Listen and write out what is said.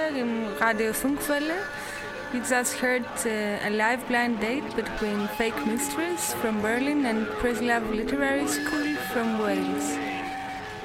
Donderdag im Radio Funkwelle. You just heard a live blind date between Fake Mysteries from Berlin and Preslav Literary School from Wales.